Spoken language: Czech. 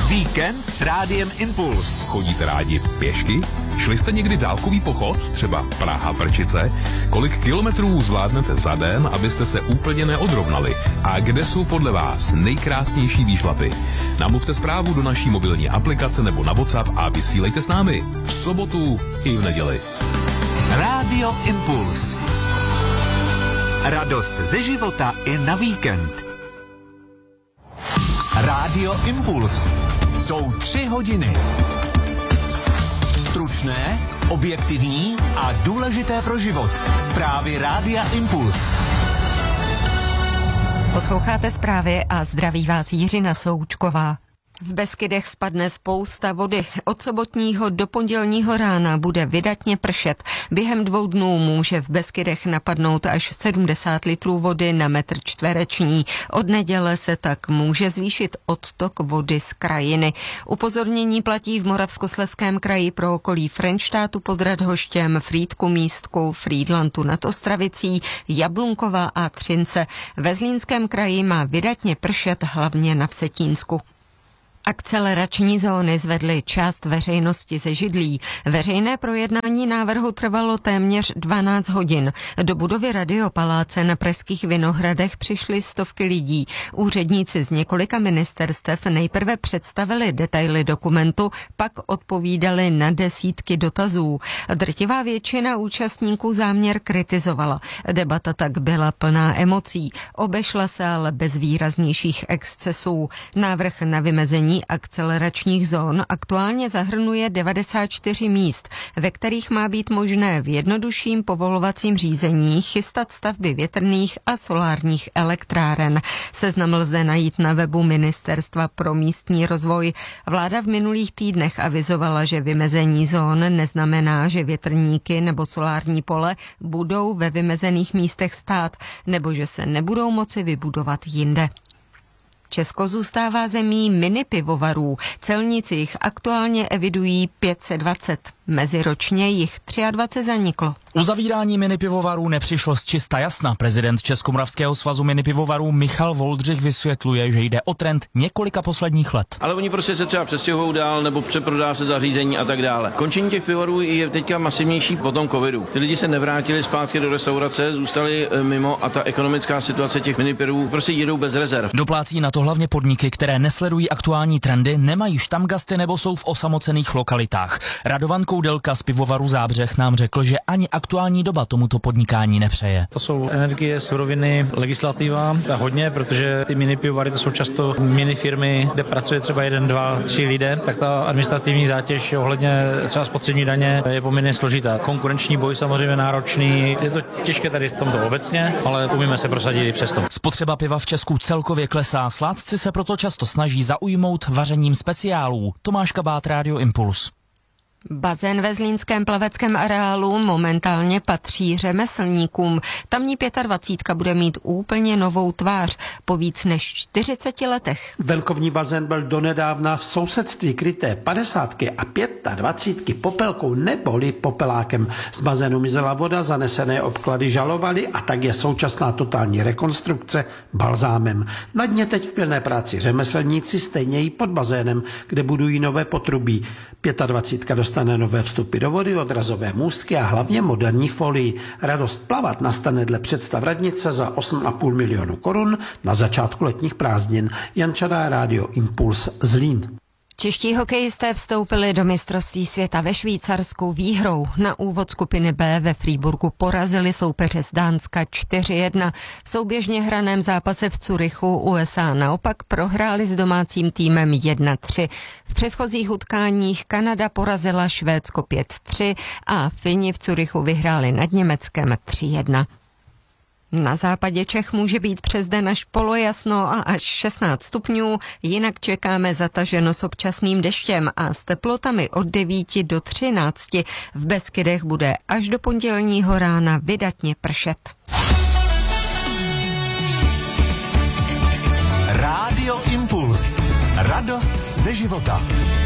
Víkend s Rádiem Impuls. Chodíte rádi pěšky? Šli jste někdy dálkový pochod? Třeba Praha-Prčice? Kolik kilometrů zvládnete za den, abyste se úplně neodrovnali? A kde jsou podle vás nejkrásnější výšlapy? Namluvte zprávu do naší mobilní aplikace nebo na WhatsApp a vysílejte s námi v sobotu i v neděli. Rádio Impuls. Radost ze života i na víkend. Rádio Impuls. Jsou 3 hodiny. Stručné, objektivní a důležité pro život. Zprávy Rádia Impuls. Posloucháte zprávy a zdraví vás Jiřina Součková. V Beskydech spadne spousta vody. Od sobotního do pondělního rána bude vydatně pršet. Během 2 dnů může v Beskydech napadnout až 70 litrů vody na metr čtvereční. Od neděle se tak může zvýšit odtok vody z krajiny. Upozornění platí v Moravskoslezském kraji pro okolí Frenštátu pod Radhoštěm, Frýdku Místku, Frýdlantu nad Ostravicí, Jablunkova a Třince. Ve Zlínském kraji má vydatně pršet hlavně na Vsetínsku. Akcelerační zóny zvedly část veřejnosti ze židlí. Veřejné projednání návrhu trvalo téměř 12 hodin. Do budovy Radiopaláce na pražských Vinohradech přišly stovky lidí. Úředníci z několika ministerstev nejprve představili detaily dokumentu, pak odpovídali na desítky dotazů. Drtivá většina účastníků záměr kritizovala. Debata tak byla plná emocí. Obešla se ale bez výraznějších excesů. Návrh na vymezení akceleračních zón aktuálně zahrnuje 94 míst, ve kterých má být možné v jednodušším povolovacím řízení chystat stavby větrných a solárních elektráren. Seznam lze najít na webu Ministerstva pro místní rozvoj. Vláda v minulých týdnech avizovala, že vymezení zón neznamená, že větrníky nebo solární pole budou ve vymezených místech stát, nebo že se nebudou moci vybudovat jinde. Česko zůstává zemí mini pivovarů. Celníci jich aktuálně evidují 520. Meziročně jich 23 zaniklo. Uzavírání minipivovarů nepřišlo z čista jasna. Prezident Českomoravského svazu minipivovarů Michal Voldřich vysvětluje, že jde o trend několika posledních let. Ale oni prostě se třeba přestěhují dál nebo přeprodá se zařízení a tak dále. Končení těch pivovarů je teďka masivnější po tom covidu. Ty lidi se nevrátili zpátky do restaurace, zůstali mimo a ta ekonomická situace těch minipivovarů prostě jedou bez rezerv. Doplácí na to hlavně podniky, které nesledují aktuální trendy, nemají štamgasty nebo jsou v osamocených lokalitách. Radovan Koudelka z pivovaru Zábřeh nám řekl, že ani aktuální doba tomuto podnikání nepřeje. To jsou energie, suroviny, legislativa a hodně, protože ty mini pivovary to jsou často mini firmy, kde pracuje třeba 1, 2, 3 lidé, tak ta administrativní zátěž ohledně třeba spotřební daně je poměrně složitá. Konkurenční boj samozřejmě náročný, je to těžké tady v tomto obecně, ale umíme se prosadit i přesto. Spotřeba piva v Česku celkově klesá, sládci se proto často snaží zaujmout vařením speciálů. Tomáš Kabát, Rádio Impuls. Bazén ve Zlínském plaveckém areálu momentálně patří řemeslníkům. Tamní 25 bude mít úplně novou tvář po víc než 40 letech. Venkovní bazén byl donedávna v sousedství kryté 50 a 25 popelkou neboli popelákem. Z bazénu mizela voda, zanesené obklady žalovaly a tak je současná totální rekonstrukce balzámem. Na dně teď v pilné práci řemeslníci, stejně i pod bazénem, kde budují nové potrubí. 25 dostane nové vstupy do vody, odrazové můstky a hlavně moderní folii. Radost plavat nastane dle představ radnice za 8,5 milionu korun na začátku letních prázdnin. Jan Čadá, Rádio Impuls, Zlín. Čeští hokejisté vstoupili do mistrovství světa ve Švýcarsku výhrou. Na úvod skupiny B ve Freiburgu porazili soupeře z Dánska 4-1. V souběžně hraném zápase v Curychu USA naopak prohráli s domácím týmem 1-3. V předchozích utkáních Kanada porazila Švédsko 5-3 a Fini v Curychu vyhráli nad Německem 3-1. Na západě Čech může být přes den až polojasno a až 16 stupňů, jinak čekáme zataženo s občasným deštěm a s teplotami od 9 do 13. V Beskydech bude až do pondělního rána vydatně pršet. Rádio Impuls. Radost ze života.